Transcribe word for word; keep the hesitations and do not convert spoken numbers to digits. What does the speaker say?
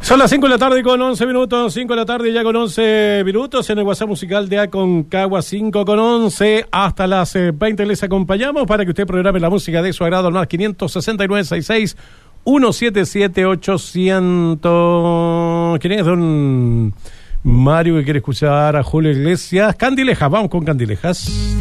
Son las cinco de la tarde con once minutos, cinco de la tarde ya con once minutos en el WhatsApp musical de Aconcagua, cinco con once, hasta las veinte les acompañamos para que usted programe la música de su agrado al más quinientos sesenta y nueve sesenta y seis ciento setenta y siete ochocientos. ¿Quién es don Mario que quiere escuchar a Julio Iglesias? Candilejas, vamos con Candilejas.